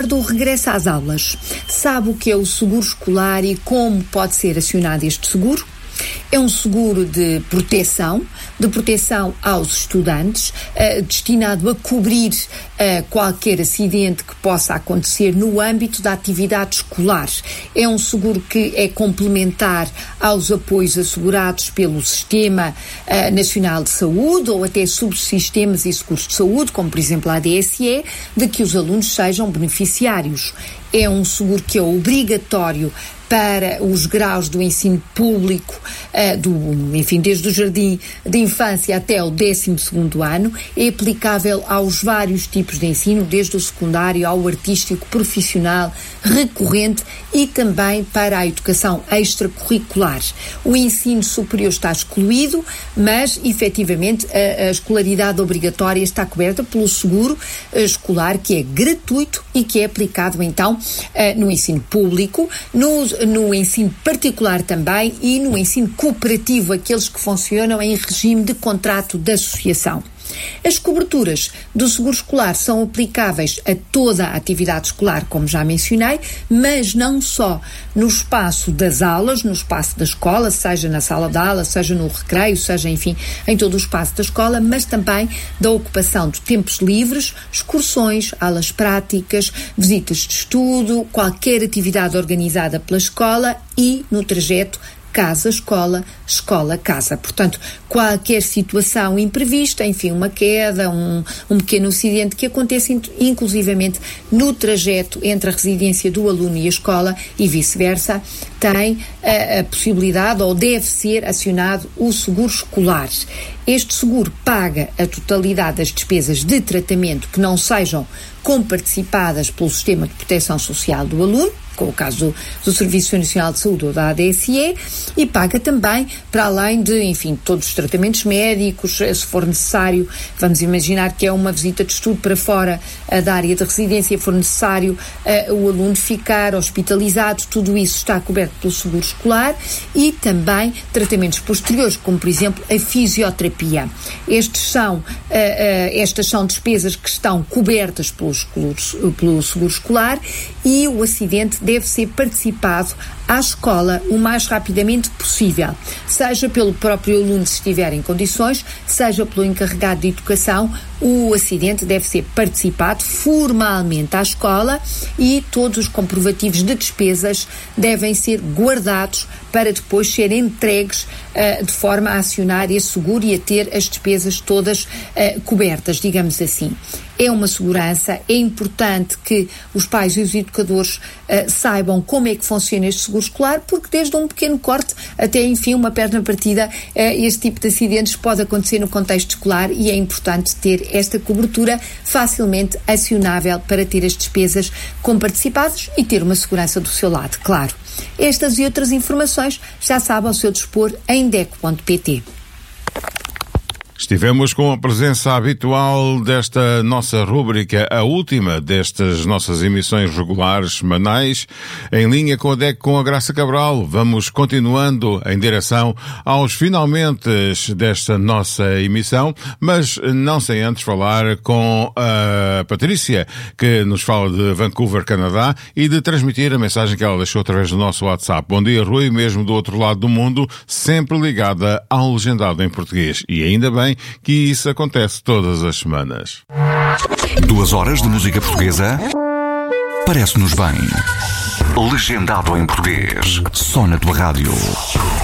Do regresso às aulas, sabe o que é o seguro escolar e como pode ser acionado este seguro? É um seguro de proteção aos estudantes, destinado a cobrir qualquer acidente que possa acontecer no âmbito da atividade escolar. É um seguro que é complementar aos apoios assegurados pelo Sistema Nacional de Saúde ou até subsistemas e seguros de saúde, como por exemplo a ADSE, de que os alunos sejam beneficiários. É um seguro que é obrigatório para os graus do ensino público, desde o jardim de infância até o 12º ano, é aplicável aos vários tipos de ensino, desde o secundário ao artístico, profissional, recorrente e também para a educação extracurricular. O ensino superior está excluído, mas efetivamente a escolaridade obrigatória está coberta pelo seguro escolar, que é gratuito e que é aplicado então no ensino público, no ensino particular também e no ensino cooperativo, aqueles que funcionam em regime de contrato de associação. As coberturas do seguro escolar são aplicáveis a toda a atividade escolar, como já mencionei, mas não só no espaço das aulas, no espaço da escola, seja na sala de aula, seja no recreio, seja, enfim, em todo o espaço da escola, mas também da ocupação de tempos livres, excursões, aulas práticas, visitas de estudo, qualquer atividade organizada pela escola e no trajeto casa-escola, escola-casa. Portanto, qualquer situação imprevista, enfim, uma queda, um pequeno acidente que aconteça inclusivamente no trajeto entre a residência do aluno e a escola e vice-versa, tem a possibilidade ou deve ser acionado o seguro escolar. Este seguro paga a totalidade das despesas de tratamento que não sejam comparticipadas pelo Sistema de Proteção Social do aluno, com o caso do Serviço Nacional de Saúde ou da ADSE, e paga também, para além de, enfim, todos os tratamentos médicos, se for necessário, vamos imaginar que é uma visita de estudo para fora da área de residência, for necessário o aluno ficar hospitalizado, tudo isso está coberto pelo seguro escolar, e também tratamentos posteriores, como por exemplo a fisioterapia. Estas são despesas que estão cobertas pelo seguro escolar, e o acidente deve ser participado à escola o mais rapidamente possível, seja pelo próprio aluno se estiver em condições, seja pelo encarregado de educação. O acidente deve ser participado formalmente à escola e todos os comprovativos de despesas devem ser guardados para depois serem entregues de forma a acionar esse seguro e a ter as despesas todas cobertas, digamos assim. É uma segurança, é importante que os pais e os educadores saibam como é que funciona este seguro escolar, porque desde um pequeno corte até, enfim, uma perna partida, este tipo de acidentes pode acontecer no contexto escolar e é importante ter esta cobertura facilmente acionável para ter as despesas comparticipadas e ter uma segurança do seu lado, claro. Estas e outras informações já sabe ao seu dispor em DECO.pt. Estivemos com a presença habitual desta nossa rúbrica, a última destas nossas emissões regulares semanais, em linha com a DEC com a Graça Cabral. Vamos continuando em direção aos finalmente desta nossa emissão, mas não sem antes falar com a Patrícia, que nos fala de Vancouver, Canadá, e de transmitir a mensagem que ela deixou através do nosso WhatsApp. Bom dia, Rui, mesmo do outro lado do mundo, sempre ligada ao legendado em português. E ainda bem que isso acontece todas as semanas. 2 horas de música portuguesa? Parece-nos bem. Legendado em português. Só na tua rádio.